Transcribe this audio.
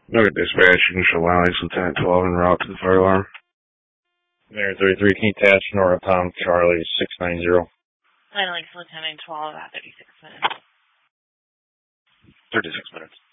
Nugget Dispatch, you can show Alex Lieutenant 12 en route to the fire alarm. Mayor 33, can you attach Nora Tom Charlie 690? Alex Lieutenant 12, about 36 minutes. 36 minutes.